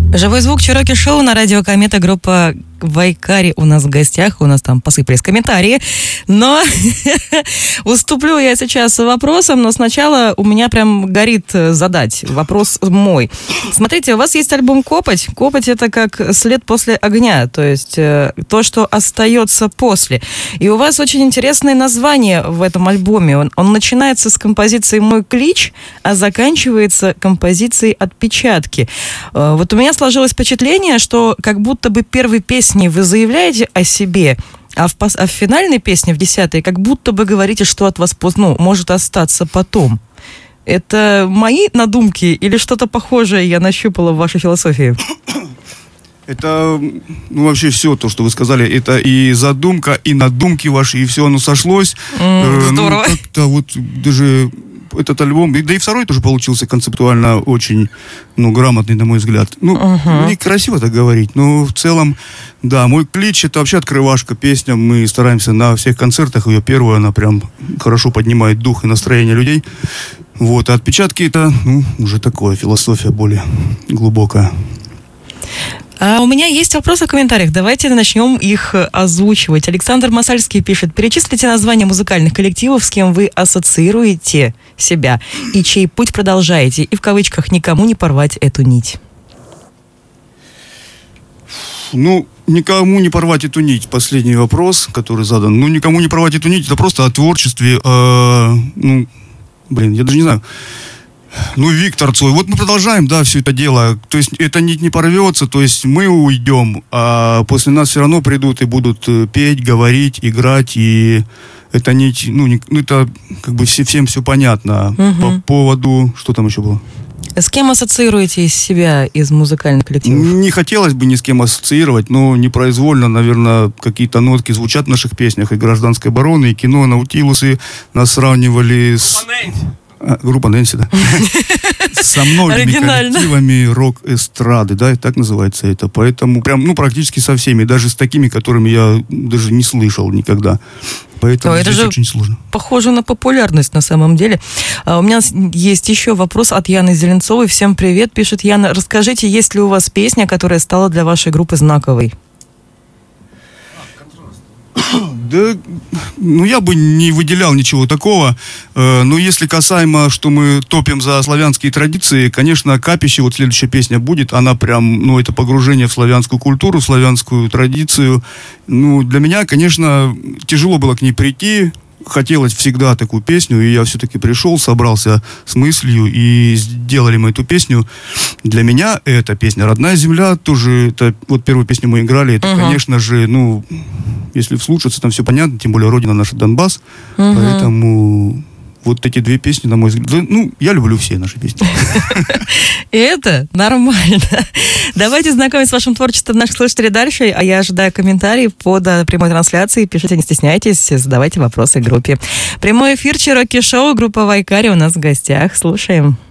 Живой звук Чероки Шоу на радио Комета, группа Вайкари у нас в гостях, у нас там посыпались комментарии, но уступлю я сейчас вопросом, но сначала у меня прям горит задать вопрос мой. Смотрите, у вас есть альбом «Копоть». «Копоть» — это как след после огня, то есть то, что остается после. И у вас очень интересное название в этом альбоме. Он начинается с композиции «Мой клич», а заканчивается композицией «Отпечатки». Вот у меня сложилось впечатление, что как будто бы первой песней вы заявляете о себе, а в финальной песне, в 10-й, как будто бы говорите, что от вас может остаться потом. Это мои надумки или что-то похожее я нащупала в вашей философии? Это, вообще все то, что вы сказали, это и задумка, и надумки ваши, и все оно сошлось. Здорово. Как-то вот даже этот альбом, да и второй тоже получился концептуально очень, грамотный, на мой взгляд. Некрасиво так говорить, но в целом, да, «Мой клич» — это вообще открывашка, песня. Мы стараемся на всех концертах, ее первая, она прям хорошо поднимает дух и настроение людей. Вот, а «Отпечатки» — это, уже такое, философия более глубокая. А у меня есть вопросы в комментариях. Давайте начнем их озвучивать. Александр Масальский пишет: перечислите названия музыкальных коллективов, с кем вы ассоциируете себя и чей путь продолжаете. И в кавычках «никому не порвать эту нить». Никому не порвать эту нить. Последний вопрос, который задан. Никому не порвать эту нить. Это просто о творчестве. Я даже не знаю. Виктор Цой. Вот мы продолжаем, да, все это дело. То есть эта нить не порвется, то есть мы уйдем, а после нас все равно придут и будут петь, говорить, играть, и эта нить, это как бы всем все понятно. По поводу, что там еще было? С кем ассоциируете себя из музыкальных коллективов? Не хотелось бы ни с кем ассоциировать, но непроизвольно, наверное, какие-то нотки звучат в наших песнях. И «Гражданской обороны», и кино «Наутилусы» нас сравнивали с... Группа Нэнси, да. Со многими коллективами рок-эстрады, да, и так называется это. Поэтому прям, практически со всеми, даже с такими, которыми я даже не слышал никогда. Поэтому это же очень сложно. Похоже на популярность на самом деле. У меня есть еще вопрос от Яны Зеленцовой. Всем привет, пишет Яна. Расскажите, есть ли у вас песня, которая стала для вашей группы знаковой? Да, я бы не выделял ничего такого. Но если касаемо, что мы топим за славянские традиции, конечно, «Капище», вот следующая песня будет, она прям, это погружение в славянскую культуру, славянскую традицию. Для меня, конечно, тяжело было к ней прийти. Хотелось всегда такую песню, и я все-таки пришел, собрался с мыслью, и сделали мы эту песню. Для меня эта песня «Родная земля» тоже, это вот первую песню мы играли, это, конечно же, если вслушаться, там все понятно, тем более родина наша Донбасс, поэтому вот эти две песни, на мой взгляд, я люблю все наши песни. И это нормально. Давайте знакомиться с вашим творчеством наших слушателей дальше, а я ожидаю комментарий под прямой трансляцией. Пишите, не стесняйтесь, задавайте вопросы группе. Прямой эфир Чероки Шоу, группа Вайкари у нас в гостях. Слушаем.